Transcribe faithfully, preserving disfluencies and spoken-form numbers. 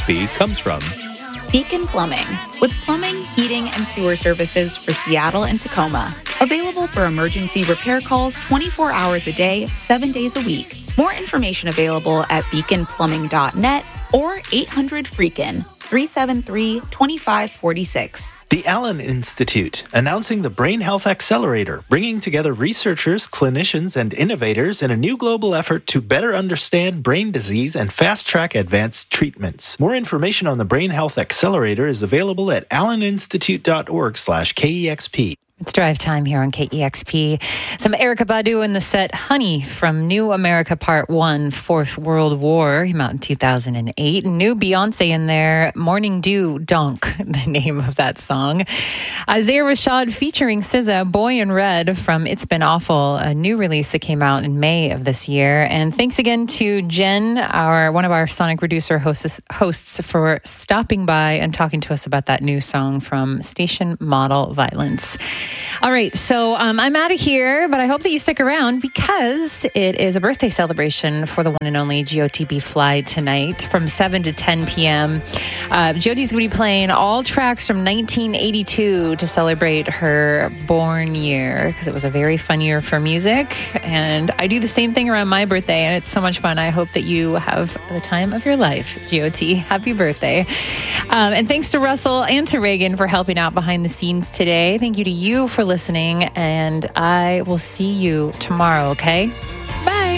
P comes from Beacon Plumbing, with plumbing, heating, and sewer services for Seattle and Tacoma. Available for emergency repair calls twenty-four hours a day, seven days a week. More information available at beacon plumbing dot net or eight hundred freakin, three seven three, two five four six. The Allen Institute, announcing the Brain Health Accelerator, bringing together researchers, clinicians, and innovators in a new global effort to better understand brain disease and fast-track advanced treatments. More information on the Brain Health Accelerator is available at allen institute dot org slash K E X P. It's drive time here on K E X P. Some Erykah Badu in the set Honey from New America Part one, Fourth World War, came out in two thousand eight. New Beyonce in there, Morning Dew Donk, the name of that song. Isaiah Rashad featuring S Z A, Boy in Red from It's Been Awful, a new release that came out in May of this year. And thanks again to Jen, our one of our Sonic Producer hosts, hosts for stopping by and talking to us about that new song from Station Model Violence. All right, so um, I'm out of here, but I hope that you stick around because it is a birthday celebration for the one and only G O T B Fly tonight from seven to ten p.m. Uh, G O T's going to be playing all tracks from nineteen eighty-two to celebrate her born year because it was a very fun year for music. And I do the same thing around my birthday, and it's so much fun. I hope that you have the time of your life, G O T. Happy birthday. Um, and thanks to Russell and to Reagan for helping out behind the scenes today. Thank you to you for listening, and I will see you tomorrow, okay?